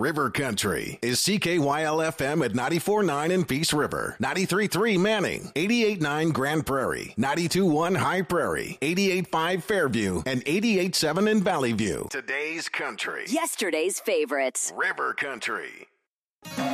River Country is CKYL-FM at 94.9 in Peace River, 93.3 Manning, 88.9 Grand Prairie, 92.1 High Prairie, 88.5 Fairview, and 88.7 in Valley View. Today's country. Yesterday's favorites. River Country.